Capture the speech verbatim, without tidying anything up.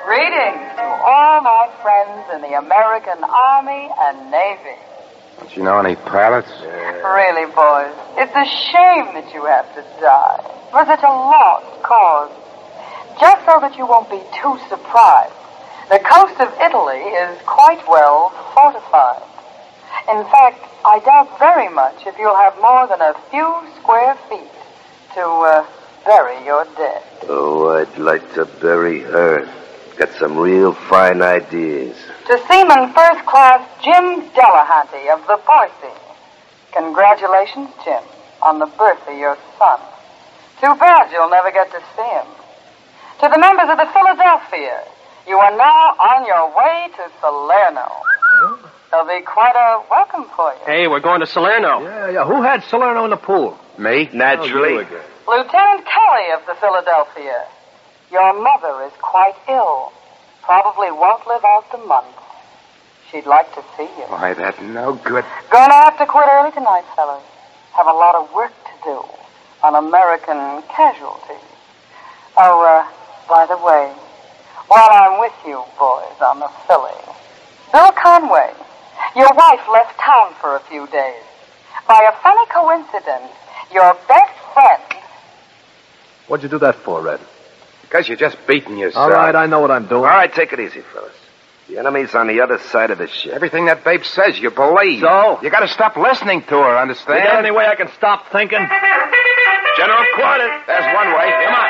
Greetings to all my friends in the American Army and Navy. Don't you know any pilots? Really, boys, it's a shame that you have to die for such a lost cause. Just so that you won't be too surprised, the coast of Italy is quite well fortified. In fact, I doubt very much if you'll have more than a few square feet to uh, bury your dead. Oh, I'd like to bury her. Got some real fine ideas. To Seaman First Class Jim Delahanty of the Parsi. Congratulations, Jim, on the birth of your son. Too bad you'll never get to see him. To the members of the Philadelphia, you are now on your way to Salerno. Huh? There'll be quite a welcome for you. Hey, we're going to Salerno. Yeah, yeah. Who had Salerno in the pool? Me? Naturally. Oh, Lieutenant Kelly of the Philadelphia. Your mother is quite ill. Probably won't live out the month. She'd like to see you. Why, that's no good. Gonna have to quit early tonight, fellas. Have a lot of work to do on American casualties. Oh, uh, by the way, while I'm with you boys on the Philly, Bill Conway, your wife left town for a few days. By a funny coincidence, your best friend... What'd you do that for, Red? Because you're just beating yourself. All right, I know what I'm doing. All right, take it easy, fellas. The enemy's on the other side of the ship. Everything that babe says, you believe. So? You gotta stop listening to her, understand? Is there any way I can stop thinking? General quarters. There's one way. Come on.